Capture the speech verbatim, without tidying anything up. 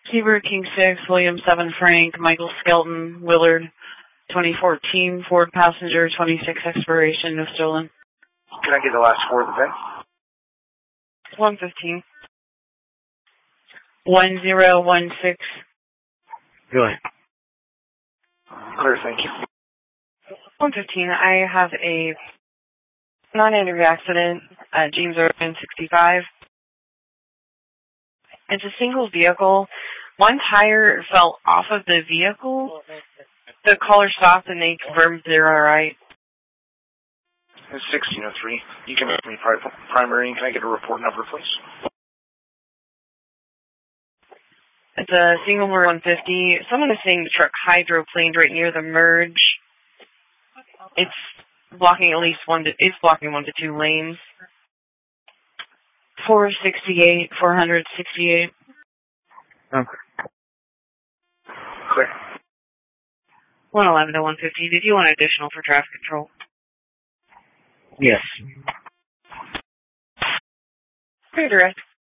Seabird King six, William seven Frank, Michael Skelton, Willard, twenty fourteen, Ford passenger, twenty-six expiration, no stolen. Can I get the last four of the V I N? one fifteen. one zero one six. Go ahead. Clear, thank you. one fifteen, I have a non-injury accident at James Irvin sixty-five. It's a single vehicle. One tire fell off of the vehicle. The caller stopped and they confirmed they're all right. It's sixteen oh three. You can make me pri- primary. Can I get a report number, please? It's a single motor one fifty. Someone is saying the truck hydroplaned right near the merge. It's blocking at least one to, it's blocking one to two lanes. four sixty-eight, four sixty-eight. Okay. Clear. one eleven to one fifty. Did you want additional for traffic control? Yes. Pretty direct.